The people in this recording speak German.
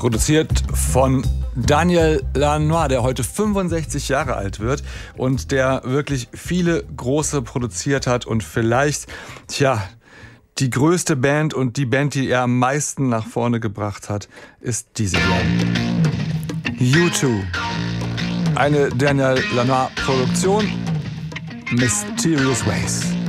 Produziert von Daniel Lanois, der heute 65 Jahre alt wird und der wirklich viele große produziert hat und vielleicht, die größte Band und die Band, die er am meisten nach vorne gebracht hat, ist diese hier. U2. Eine Daniel Lanois Produktion. Mysterious Ways.